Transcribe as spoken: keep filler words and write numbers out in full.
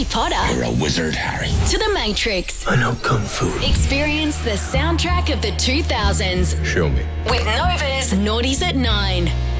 Harry Potter. You're a wizard, Harry. To The Matrix. I know Kung Fu. Experience the soundtrack of the two thousands. Show me. With Nova's Naughties at Nine.